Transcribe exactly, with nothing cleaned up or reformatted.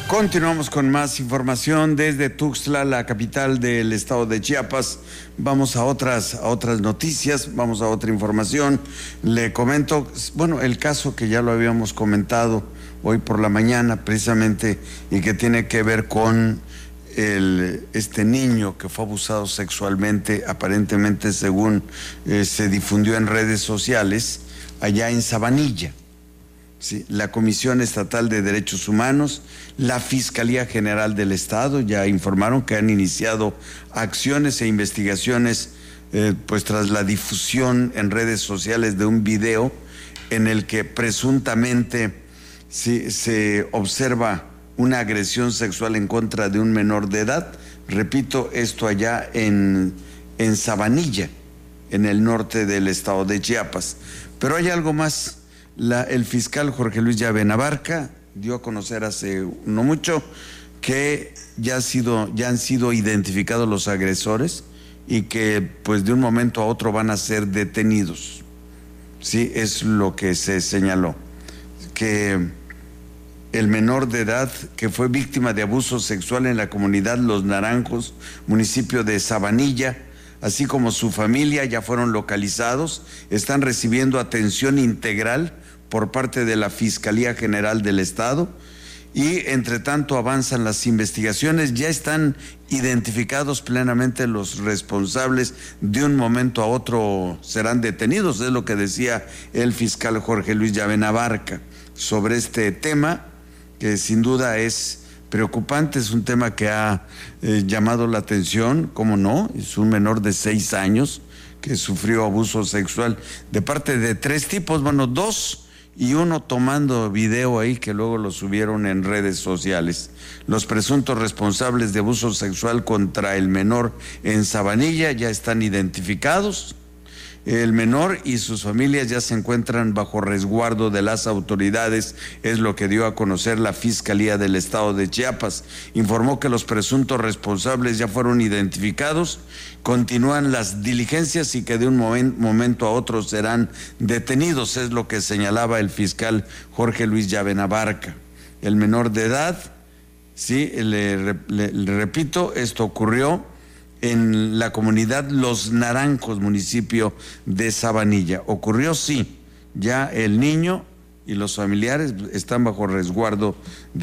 Continuamos con más información desde Tuxtla, la capital del estado de Chiapas. Vamos a otras, a otras noticias, vamos a otra información. Le comento, bueno, el caso que ya lo habíamos comentado hoy por la mañana precisamente y que tiene que ver con el, este niño que fue abusado sexualmente, aparentemente según eh, se difundió en redes sociales, allá en Sabanilla. Sí, la Comisión Estatal de Derechos Humanos, la Fiscalía General del Estado ya informaron que han iniciado acciones e investigaciones eh, pues tras la difusión en redes sociales de un video en el que presuntamente sí, se observa una agresión sexual en contra de un menor de edad. Repito, esto allá en, en Sabanilla, en el norte del estado de Chiapas. Pero hay algo más. La, el fiscal Jorge Luis Llavena Abarca dio a conocer hace no mucho que ya, ha sido, ya han sido identificados los agresores y que pues de un momento a otro van a ser detenidos. Sí, es lo que se señaló, que el menor de edad que fue víctima de abuso sexual en la comunidad Los Naranjos, municipio de Sabanilla, así como su familia ya fueron localizados, están recibiendo atención integral por parte de la Fiscalía General del Estado y entre tanto avanzan las investigaciones, ya están identificados plenamente los responsables, de un momento a otro serán detenidos, es lo que decía el fiscal Jorge Luis Llavena Abarca sobre este tema, que sin duda es preocupante, es un tema que ha eh, llamado la atención, ¿cómo no? Es un menor de seis años que sufrió abuso sexual de parte de tres tipos, bueno, dos y uno tomando video ahí que luego lo subieron en redes sociales. Los presuntos responsables de abuso sexual contra el menor en Sabanilla ya están identificados. El menor y sus familias ya se encuentran bajo resguardo de las autoridades, es lo que dio a conocer la Fiscalía del Estado de Chiapas. Informó que los presuntos responsables ya fueron identificados, continúan las diligencias y que de un momen, momento a otro serán detenidos, es lo que señalaba el fiscal Jorge Luis Llavena Abarca. El menor de edad, sí, le, le, le repito, esto ocurrió en la comunidad Los Naranjos, municipio de Sabanilla. Ocurrió, sí, ya el niño y los familiares están bajo resguardo de